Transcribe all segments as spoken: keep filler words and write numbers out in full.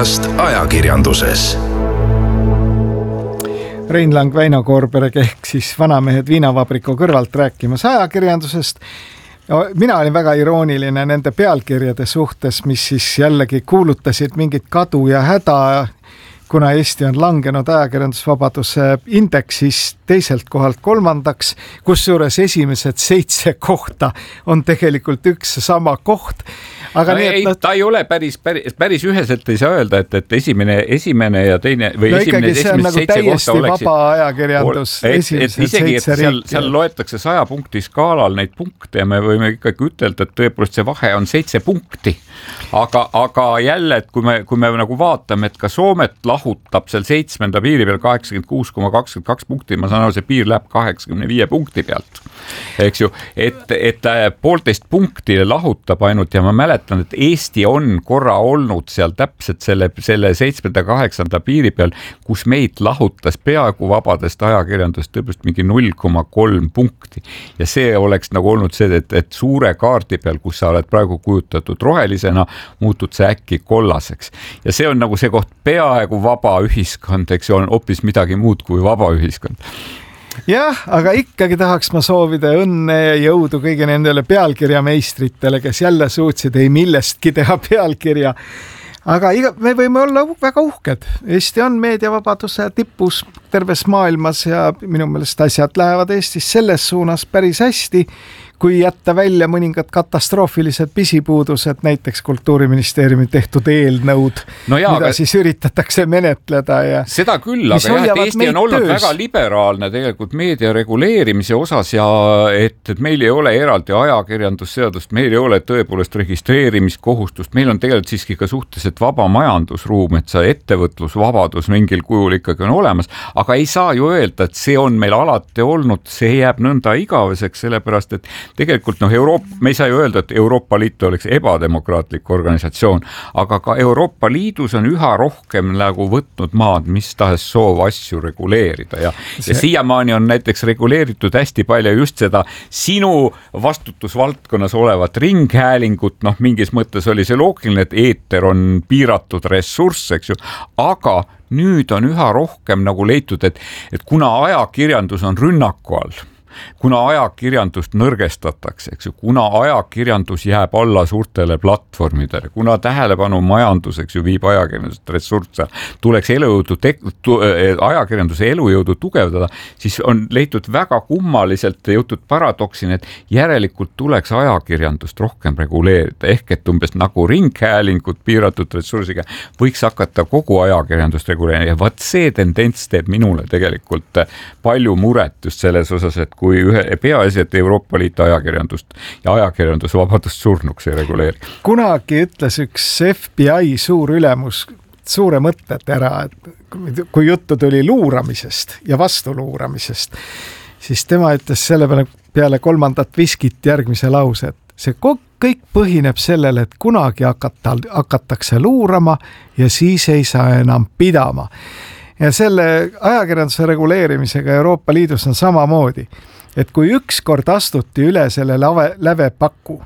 podcast ajakirjanduses. Rein Lang, Väino Koorberg ehk siis Vanamehed viinavabriku kõrvalt rääkimas ajakirjandusest. Mina olin väga irooniline nende pealkirjade suhtes, mis siis jällegi kuulutasid mingit kadu ja häda, kuna Eesti on langenud ajakirjandusvabaduse indeksis teiselt kohalt kolmandaks, kusjuures esimesed seitse kohta on tegelikult üks sama koht. Aga no, nii, ei, no, ta ei ole päris, päris, päris üheselt ei saa öelda, et, et esimene, esimene ja teine või no esimene, esimene nagu seitse kohta oleksid. Vaba ajakirjandus, esimesed seitse seal, seal loetakse saja punkti skaalal neid punkte ja me võime ikkagi ütelda, et tõepoolest see vahe on seitse punkti. Aga, aga jälle, et kui me, kui me nagu vaatame, et ka Soomet lahutab seal seitsmenda piiri peal kaheksakümmend kuus koma kakskümmend kaks punkti, ma saan aru, see piir läheb kaheksakümne viie punkti pealt. Eks ju, et, et poolteist punkti lahutab ainult ja ma mäletan, et Eesti on korra olnud seal täpselt selle, selle seitsmenda kaheksanda piiri peal, kus meid lahutas peaaegu vabadest ajakirjandust tõepoolest mingi null koma kolm punkti. Ja see oleks nagu olnud see, et, et suure kaardi peal, kus sa oled praegu kujutatud rohelisena, muutud see äkki kollaseks. Ja see on nagu see koht peaaegu vaba ühiskond, eks ju, on hoopis midagi muud kui vaba ühiskond. Jah, aga ikkagi tahaks ma soovida õnne ja jõudu kõigi nendele pealkirjameistritele, kes jälle suutsid ei millestki teha pealkirja. Aga iga, me võime olla väga uhked. Eesti on meediavabaduse tipus terves maailmas ja minu meelest asjad lähevad Eestis selles suunas päris hästi, kui jätta välja mõningad katastroofilised pisipuudused, näiteks Kultuuriministeeriumi tehtud eelnõud, no jaa, mida aga... siis üritatakse menetleda. Ja seda küll, aga jah, et Eesti on olnud töös. Väga liberaalne tegelikult meedia reguleerimise osas ja et, et meil ei ole eraldi ajakirjandusseadust, meil ei ole tõepoolest registreerimiskohustust, meil on tegelikult siiski ka suhteliselt vaba majandusruum, et see ettevõtlusvabadus mingil kujul ikkagi on olemas, aga ei saa ju öelda, et see on meil alati olnud, see jääb nõnda igaveseks, sellepärast, et tegelikult noh, Euroopa, me ei saa ju öelda, et Euroopa Liit oleks ebademokraatlik organisatsioon, aga ka Euroopa Liidus on üha rohkem nagu võtnud maad, mis tahes soov asju reguleerida ja, see... ja siiamaani on näiteks reguleeritud hästi palju just seda sinu vastutusvaldkonnas olevat ringhäälingut, noh mingis mõttes oli see loogiline, et eeter on piiratud ressurss, eks ju, aga nüüd on üha rohkem nagu leitud, et, et kuna ajakirjandus on rünnaku all, kuna ajakirjandust nõrgestatakse, eks ju, kuna ajakirjandus jääb alla suurtele platvormidele, kuna tähelepanu majanduseks ju viib ajakirjandust ressursse, tuleks elujõudu te- tu- ajakirjanduse elujõudu tugevdada, siis on leitud väga kummaliselt jõutud paradoksini, et järelikult tuleks ajakirjandust rohkem reguleerida, ehk et umbes nagu ringhäälingut piiratud ressursiga võiks hakata kogu ajakirjandust reguleerida ja vaat see tendents teeb minule tegelikult palju muret just selles osas, et kui ühe peaasi, et Euroopa Liit ajakirjandust ja ajakirjandusvabadust surnuks ei reguleeri. Kunagi ütles üks F B I suur ülemus suure mõtted ära, et kui juttu tuli luuramisest ja vastuluuramisest, siis tema ütles selle peale, peale kolmandat viskit järgmise lause, et see kõik põhineb sellele, et kunagi hakata, hakatakse luurama ja siis ei saa enam pidama. Ja selle ajakirjanduse reguleerimisega Euroopa Liidus on samamoodi, et kui üks kord astuti üle selle lave, lävepaku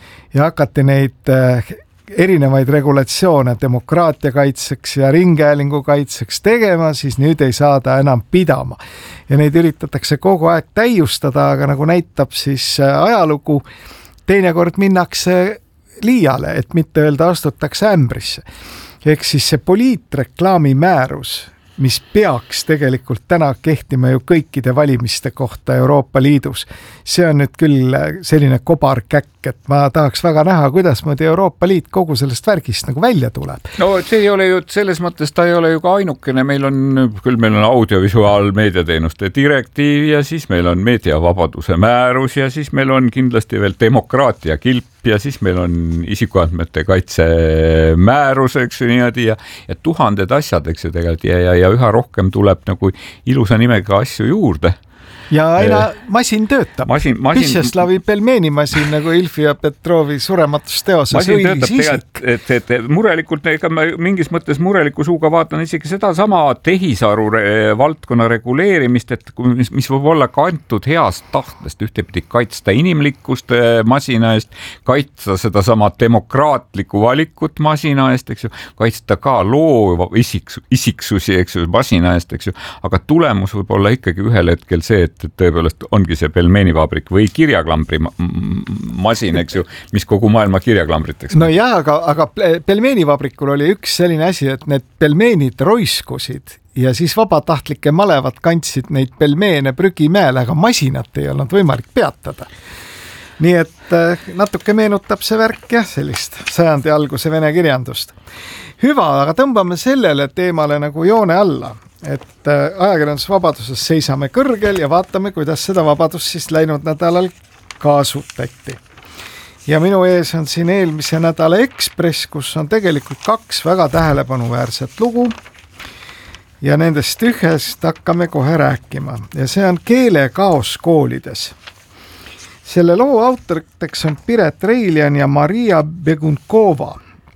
ja hakati neid erinevaid regulatsioone demokraatia kaitseks ja ringhäälingu kaitseks tegema, siis nüüd ei saada enam pidama. Ja neid üritatakse kogu aeg täiustada, aga nagu näitab siis ajalugu, teinekord minnakse liiale, et mitte öelda astutakse ämbrisse. Ehk siis see poliitreklaami määrus, mis peaks tegelikult täna kehtima ju kõikide valimiste kohta Euroopa Liidus. See on nüüd küll selline kobarkäkk, et ma tahaks väga näha, kuidas mõõdi Euroopa Liit kogu sellest värgist nagu välja tuleb. No see ei ole ju, selles mõttes ta ei ole ju ka ainukene, meil on, küll meil on audiovisuaalmeediateenuste direktiiv ja siis meil on meediavabaduse määrus ja siis meil on kindlasti veel demokraatia kilp ja siis meil on isikuandmete kaitse määrus, eks ju niimoodi ja, ja tuhanded asjad, eks ju tegelikult ja, ja, ja üha rohkem tuleb nagu ilusa nimega asju juurde. ja aina masin töötab. Masin, masin... Pšeslavi pelmeeni masin nagu Ilfi ja Petrovi surematusteoses masin töötab tegelikult, et, et, et murelikult, ega ma mingis mõttes mureliku suuga vaatan isegi seda sama tehisaru valdkonna reguleerimist, et mis, mis võib olla kantud heast tahtest, ühtepidi kaitsta inimlikkust masina eest, kaitsta seda sama demokraatlikku valikut masina eest, eks ju, kaitsta ka loova isiks, isiksusi, eks ju, masina eest, eks ju, aga tulemus võib olla ikkagi ühel hetkel see, et tõepoolest ongi see pelmeenivabrik või kirjaklambri masin, eks ju, mis kogu maailma kirjaklambriteks. No jah, aga, aga pelmeenivabrikul oli üks selline asi, et need pelmeenid roiskusid ja siis vabatahtlike malevad kandsid neid pelmeene prügimäele, aga masinat ei olnud võimalik peatada. Nii et natuke meenutab see värk jah, sellist sajandi alguse vene kirjandust. Hüva, aga tõmbame sellele teemale nagu joone alla, et ajakirjandusvabaduses seisame kõrgel ja vaatame, kuidas seda vabadust siis läinud nädalal kaasutati. Ja minu ees on siin eelmise nädala Ekspress, kus on tegelikult kaks väga tähelepanuväärset lugu ja nendest ühest hakkame kohe rääkima ja see on keelekaos koolides. Selle loo autoriteks on Piret Reiljan ja Maria Begunkova.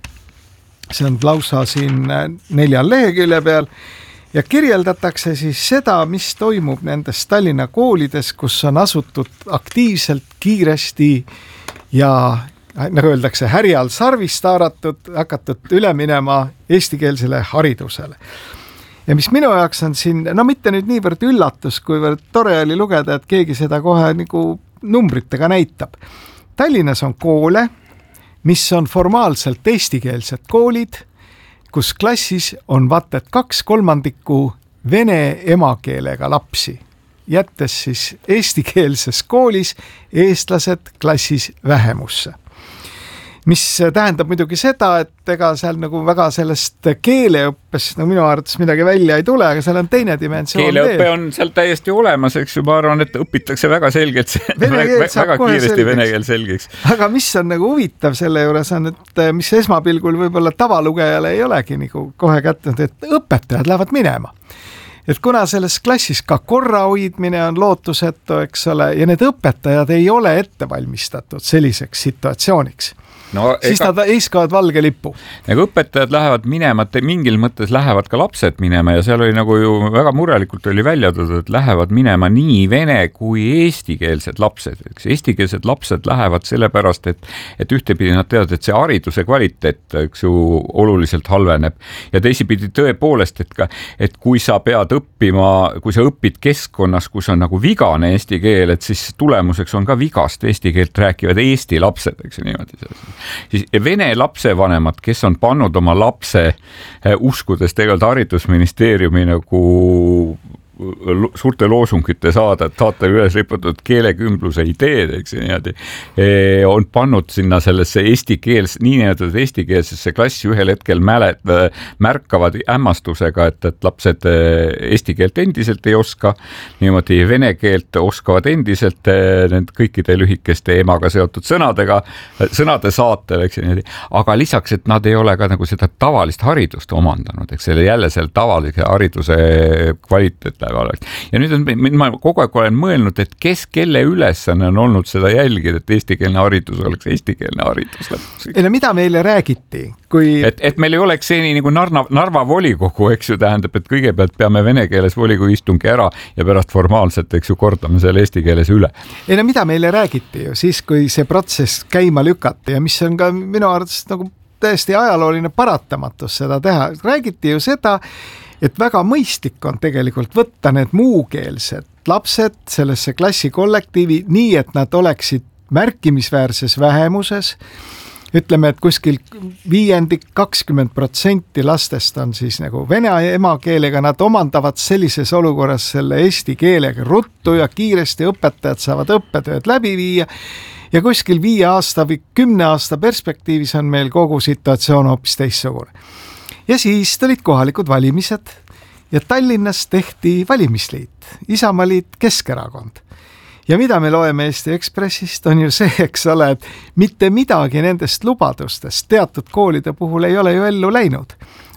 See on lausa siin neljal lehekülje peal ja kirjeldatakse siis seda, mis toimub nendes Tallinna koolides, kus on asutud aktiivselt, kiiresti ja nagu öeldakse, härjal sarvist haaratud, hakatud üle minema eestikeelsele haridusele. Ja mis minu jaoks on siin, no mitte nüüd niivõrd üllatus, kuivõrd tore oli lugeda, et keegi seda kohe nagu numbritega näitab. Tallinnas on koole, mis on formaalselt eestikeelsed koolid, kus klassis on vaat et kaks kolmandikku vene emakeelega lapsi, jättes siis eestikeelses koolis eestlased klassis vähemusse. Mis tähendab muidugi seda, et ega seal nagu väga sellest keeleõppest no minu arvates midagi välja ei tule, aga seal on teine dimensioon. Keeleõppe on seal täiesti olemas, eks ju, ma arvan, et õpitakse väga selgelt, väga kiiresti selgeks. Vene keel selgeks. Aga mis on nagu huvitav selle juures on, et mis esmapilgul võib-olla tavalugejale ei olegi nagu kohe kätnud, et õpetajad lähevad minema. Et kuna selles klassis ka korra hoidmine on lootusetu, eks ole, ja need õpetajad ei ole ette valmistatud selliseks situatsiooniks. No, siis ega, nad heiskavad valge lipu. Nagu õpetajad lähevad minema, et mingil mõttes lähevad ka lapsed minema ja seal oli nagu ju väga murelikult oli välja toodud, et lähevad minema nii vene kui eestikeelsed lapsed. Eestikeelsed lapsed lähevad sellepärast, et, et ühtepidi nad teavad, et see hariduse kvaliteet eks ju oluliselt halveneb ja teisipidi tõepoolest, et, ka, et kui sa pead õppima, kui sa õpid keskkonnas, kus on nagu vigane eesti keel, et siis tulemuseks on ka vigast eesti keelt rääkivad eesti lapsed, eks ju niimoodi selles. Siis vene lapsevanemad, kes on pannud oma lapse uskudes tegelikult haridusministeeriumi nagu suurte loosungite saada, et saata üles riputud keelekümbluse ideed, eks niimoodi, on pannud sinna sellesse eesti keels, niinimetatud eestikeelsesse klassi ühel hetkel mälet, märkavad hämmastusega, et, et lapsed eesti keelt endiselt ei oska, niimoodi vene keelt oskavad endiselt need kõikide lühikeste emaga seotud sõnadega, sõnade saatel, eks niimoodi, aga lisaks, et nad ei ole ka nagu seda tavalist haridust omandanud, eks selle jälle selle tavalise hariduse kvaliteet ja nüüd on, ma kogu aeg olen mõelnud, et kes, kelle ülesanne on olnud seda jälgida, et eestikeelne haridus oleks eestikeelne haridus. Ei no mida meile räägiti? Kui... Et, et meil ei oleks see nii nagu Narva, Narva volikogu, eks ju, tähendab, et kõigepealt peame vene keeles volikogu istungi ära ja pärast formaalselt, eks ju, kordame selle eesti keeles üle. Ei no mida meile räägiti ju siis, kui see protsess käima lükati ja mis on ka minu arvates nagu täiesti ajalooline paratamatus seda teha. Räägiti ju seda, et väga mõistlik on tegelikult võtta need muukeelsed lapsed sellesse klassikollektiivi nii, et nad oleksid märkimisväärses vähemuses. Ütleme, et kuskil viiendik kakskümmend protsenti lastest on siis nagu vene emakeelega, nad omandavad sellises olukorras selle eesti keelega ruttu ja kiiresti õpetajad saavad õppetööd läbi viia ja kuskil viie aasta või kümne aasta perspektiivis on meil kogu situatsioon hoopis teistsugune. Ja siis tulid kohalikud valimised ja Tallinnas tehti valimisliit, Isamaliit, Keskerakond. Ja mida me loeme Eesti Ekspressist on ju see, eks ole, et mitte midagi nendest lubadustest teatud koolide puhul ei ole ju ellu läinud.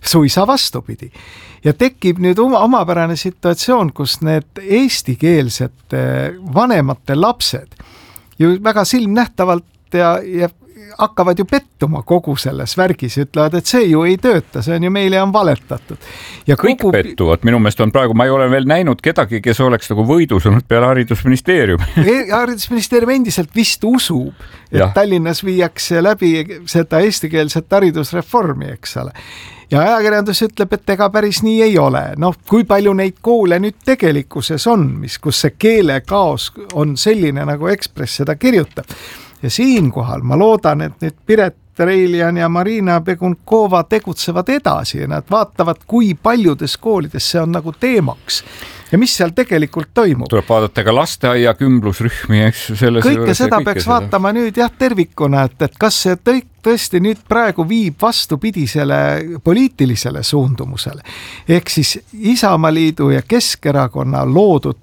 suisa vastupidi. Ja tekib nüüd oma, omapärane situatsioon, kus need eestikeelsed vanemate lapsed ju väga silmnähtavalt ja, ja hakkavad ju pettuma kogu selles värgis, ütlevad, et see ju ei tööta, see on ju meile on valetatud. Ja kõik kogu... pettuvad, minu meelest on praegu, ma ei ole veel näinud kedagi, kes oleks nagu võidus olnud peale haridusministeerium. haridusministeerium endiselt vist usub, et ja. Tallinnas viiakse läbi seda eestikeelset haridusreformi, eks ole. Ja ajakirjandus ütleb, et ega päris nii ei ole. Noh, kui palju neid koole nüüd tegelikkuses on, mis, kus see keelekaos on selline, nagu Ekspress seda kirjutab. Ja siinkohal ma loodan, et nüüd Piret Reiljan ja Marina Begunkova tegutsevad edasi ja nad vaatavad, kui paljudes koolides see on nagu teemaks. Ja mis seal tegelikult toimub? Tuleb vaadata ka lasteaia kümblusrühmi, eks selles kõike seda kõike peaks seda. Vaatama nüüd jah tervikuna, et, et kas see tõi, tõesti nüüd praegu viib vastupidisele poliitilisele suundumusele. Ehk siis Isamaaliidu ja Keskerakonna loodud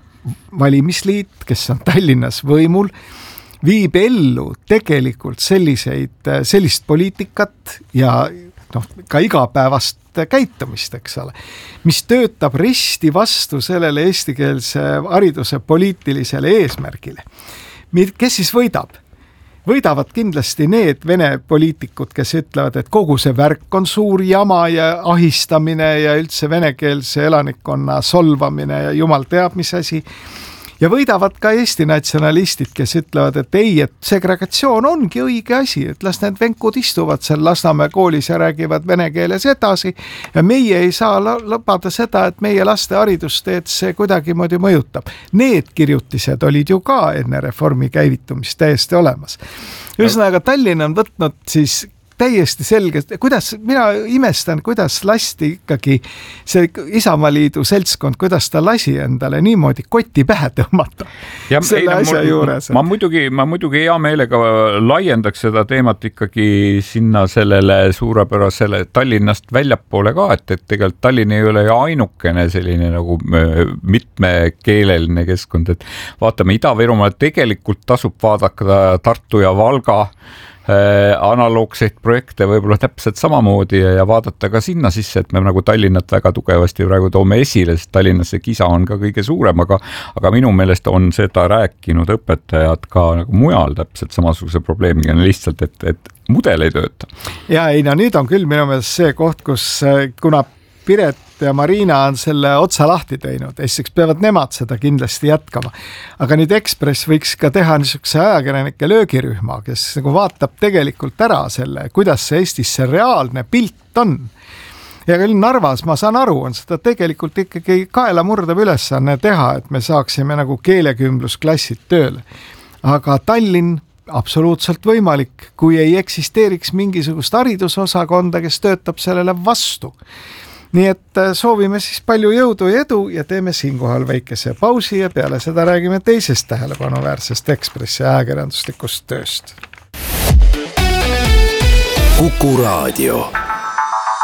valimisliit, kes on Tallinnas võimul, viib ellu tegelikult selliseid, sellist poliitikat ja noh, ka igapäevast käitumist, eks ole, mis töötab risti vastu sellele eestikeelse hariduse poliitilisele eesmärgile. Kes siis võidab? Võidavad kindlasti need vene poliitikud, kes ütlevad, et kogu see värk on suur jama ja ahistamine ja üldse venekeelse elanikkonna solvamine ja jumal teab mis asi. Ja võidavad ka Eesti natsionalistid, kes ütlevad, et ei, et segregatsioon ongi õige asi, et las need venkud istuvad seal Lasnamäe koolis ja räägivad vene keeles edasi ja meie ei saa lubada seda, et meie laste haridusteed see kuidagimoodi mõjutab. Need kirjutised olid ju ka enne reformi käivitumist täiesti olemas. Ühesõnaga, Tallinn on võtnud siis täiesti selge, kuidas, mina imestan, kuidas lasti ikkagi see Isamaaliidu seltskond, kuidas ta lasi endale niimoodi kotti pähe tõmmata ja, selle ei, asja mul, juures. Ma muidugi, ma muidugi hea meelega laiendaks seda teemat ikkagi sinna sellele suurepärasele Tallinnast väljapoole ka, et, et tegelikult Tallinn ei ole ju ainukene selline nagu mitmekeeleline keskkond, et vaatame Ida-Virumaal, tegelikult tasub vaadata Tartu ja Valga analoogseid projekte võib-olla täpselt samamoodi ja, ja vaadata ka sinna sisse, et me nagu Tallinnat väga tugevasti praegu toome esile, sest Tallinnas see kisa on ka kõige suurem, aga, aga minu meelest on seda rääkinud õpetajad ka nagu mujal täpselt samasuguse probleemiga, lihtsalt, et, et mudel ei tööta. Ja ei, no nüüd on küll minu meelest see koht, kus kuna Piret ja Marina on selle otsa lahti teinud, esiteks peavad nemad seda kindlasti jätkama. Aga nüüd Ekspress võiks ka teha niisuguse ajakirjanike löögirühma, kes nagu vaatab tegelikult ära selle, kuidas see Eestis see reaalne pilt on. Ja küll Narvas, ma saan aru, on seda tegelikult ikkagi kaela murdav ülesanne teha, et me saaksime nagu keelekümblusklassid tööle. Aga Tallinn absoluutselt võimalik, kui ei eksisteeriks mingisugust haridusosakonda, kes töötab sellele vastu. Nii et soovime siis palju jõudu ja edu ja teeme siinkohal väikese pausi ja peale seda räägime teisest tähelepanuväärsest Ekspressi ajakirjanduslikust tööst. Kuku Raadio.